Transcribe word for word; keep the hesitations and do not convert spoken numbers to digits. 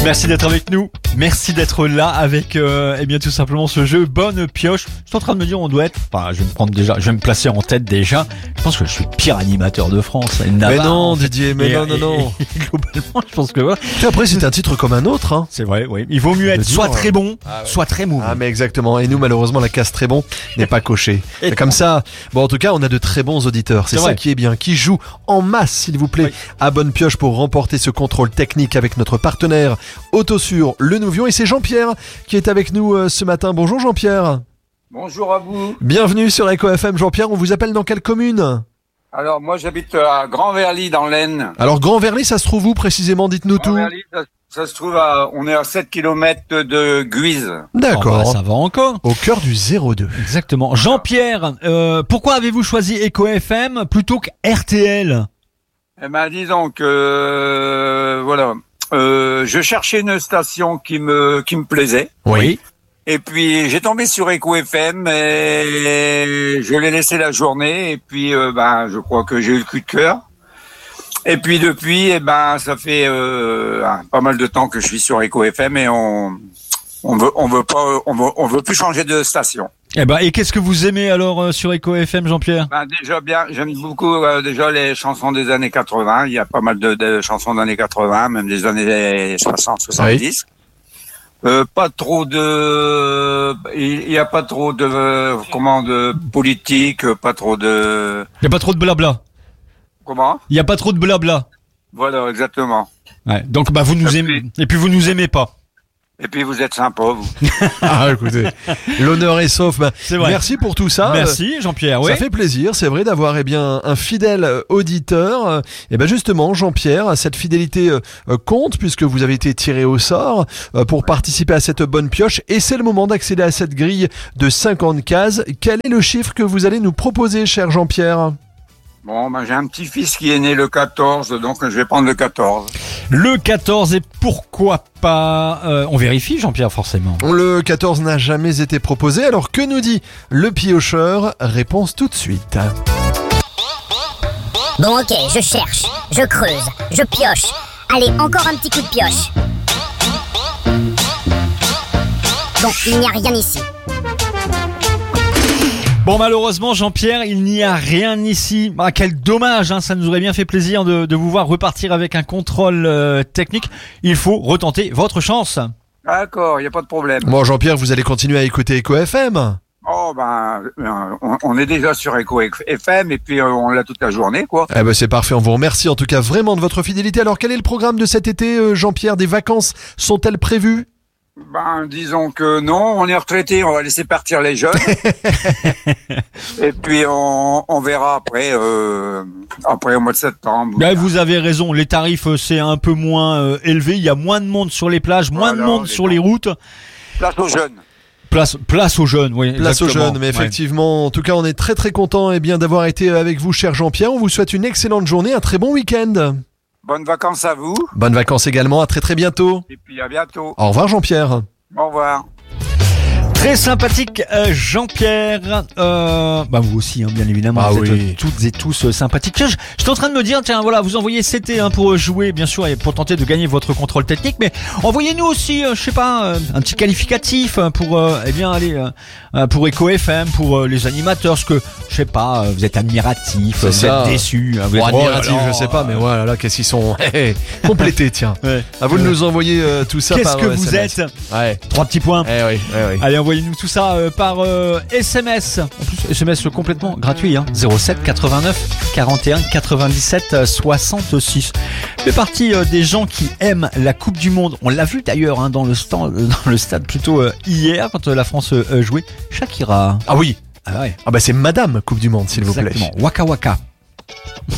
Merci d'être avec nous. Merci d'être là avec, euh, eh bien, tout simplement ce jeu Bonne Pioche. Je suis en train de me dire, on doit être, enfin, je vais me prendre déjà, je vais me placer en tête déjà. Je pense que je suis le pire animateur de France. Mais non, Didier, mais et, non, non, et, non. Et, et, globalement, je pense que voilà. Et après, c'est un titre comme un autre, hein. C'est vrai, oui. Il vaut mieux être dire, soit hein. très bon, Ah ouais. soit très mauvais. Ah, mais exactement. Et nous, malheureusement, la case très bon n'est pas cochée. Et Comme ça. Bon, en tout cas, on a de très bons auditeurs. C'est C'est ça vrai. qui est bien. Qui jouent en masse, s'il vous plaît, Oui. à Bonne Pioche pour remporter ce contrôle technique avec notre partenaire Autosur Le Nouvion. Et c'est Jean-Pierre qui est avec nous euh, ce matin. Bonjour Jean-Pierre. Bonjour à vous. Bienvenue sur Eco F M. Jean-Pierre, on vous appelle dans quelle commune? Alors moi j'habite à Grand-Verly dans l'Aisne. Alors, Grand-Verly, ça se trouve où précisément? Dites-nous tout. Grand-Verly, ça, ça se trouve à, on est à sept kilomètres de Guise. D'accord. Oh, bah, ça va encore. Au cœur du zéro deux. Exactement. Jean-Pierre, euh, pourquoi avez-vous choisi Eco F M plutôt que R T L? Eh ben disons que euh, voilà, euh, je cherchais une station qui me qui me plaisait. Oui. Et puis j'ai tombé sur Eco F M et je l'ai laissé la journée et puis euh, ben je crois que j'ai eu le coup de cœur. Et puis depuis, eh ben ça fait euh, pas mal de temps que je suis sur Eco F M et on on veut on veut pas on veut on veut plus changer de station. Eh ben, et qu'est-ce que vous aimez alors euh, sur Eco F M, Jean-Pierre? Ben déjà bien, j'aime beaucoup euh, déjà les chansons des années quatre-vingts. Il y a pas mal de, de chansons des années quatre-vingts, même des années soixante, soixante-dix. Euh, pas trop de, il y a pas trop de, euh, comment, de politique, pas trop de, Il y a pas trop de blabla. comment? Il y a pas trop de blabla. Voilà, exactement. Ouais. Donc bah vous nous Et aimez puis- et puis vous nous aimez pas. Et puis vous êtes sympa, vous. Ah, écoutez, l'honneur est sauf. Ben, C'est vrai. Merci pour tout ça. Merci Jean-Pierre. Oui. Ça fait plaisir, c'est vrai, d'avoir eh bien un fidèle euh, auditeur. Et ben justement, Jean-Pierre, cette fidélité euh, euh, compte puisque vous avez été tiré au sort euh, pour participer à cette bonne pioche. Et c'est le moment d'accéder à cette grille de cinquante cases. Quel est le chiffre que vous allez nous proposer, cher Jean-Pierre? Bon, ben j'ai un petit-fils qui est né le quatorze, donc je vais prendre le quatorze. Le quatorze et pourquoi pas euh, on vérifie Jean-Pierre forcément. Le quatorze n'a jamais été proposé. Alors que nous dit le piocheur? Réponse tout de suite. Bon ok, je cherche, je creuse, je pioche. Allez, encore un petit coup de pioche. Bon, il n'y a rien ici. Bon malheureusement Jean-Pierre, il n'y a rien ici. Ah, quel dommage, hein, ça nous aurait bien fait plaisir de, de vous voir repartir avec un contrôle euh, technique. Il faut retenter votre chance. D'accord, il n'y a pas de problème. Bon, Jean-Pierre, vous allez continuer à écouter Eco F M? Oh, ben, euh, on, on est déjà sur Eco F M et puis euh, on l'a toute la journée, quoi. Eh ben c'est parfait, on vous remercie en tout cas vraiment de votre fidélité. Alors quel est le programme de cet été, euh, Jean-Pierre? Des vacances sont-elles prévues? Ben, disons que non, on est retraité, on va laisser partir les jeunes. Et puis on, on verra après, euh, après au mois de septembre. Là, vous avez raison, les tarifs euh, c'est un peu moins euh, élevé, il y a moins de monde sur les plages, moins de Voilà, monde les sur gens. les routes. Place aux jeunes. Place, place aux jeunes, oui. Place aux exactement. jeunes, mais Ouais. effectivement, en tout cas, on est très très content eh bien d'avoir été avec vous, cher Jean-Pierre. On vous souhaite une excellente journée, un très bon week-end. Bonnes vacances à vous. Bonnes vacances également, à très très bientôt. Et puis à bientôt. Au revoir Jean-Pierre. Au revoir. Très sympathique euh, Jean-Pierre, euh, bah vous aussi hein, bien évidemment, Ah vous oui. êtes euh, toutes et tous euh, sympathiques. Tiens, je- j'étais en train de me dire, tiens voilà, vous envoyez C T hein, pour jouer bien sûr et pour tenter de gagner votre contrôle technique, mais envoyez-nous aussi, euh, je sais pas, euh, un petit qualificatif euh, pour, euh, eh bien allez, euh, euh, pour Eco F M, pour euh, les animateurs, parce que je sais pas, euh, vous êtes admiratif, C'est vous ça. êtes déçu, hein, vous Bon, êtes admiratif, oh là là, je sais pas, mais voilà, là, qu'est-ce qu'ils sont eh, eh, complétés, tiens. ouais. À vous de nous envoyer euh, tout ça Qu'est-ce par que euh, vous S M S. êtes? Ouais. Trois petits points. Eh oui, eh oui. Allez, envoyez-nous tout ça euh, par euh, S M S. En plus, S M S complètement gratuit. Hein. zéro sept quatre-vingt-neuf quarante et un quatre-vingt-dix-sept soixante-six. Fait partie euh, des gens qui aiment la Coupe du Monde. On l'a vu d'ailleurs hein, dans le stand, dans le stade plutôt euh, hier quand euh, la France euh, jouait. Shakira. Ah oui. Ah ouais. Ah bah c'est Madame Coupe du Monde, s'il vous plaît. Exactement. Waka Waka.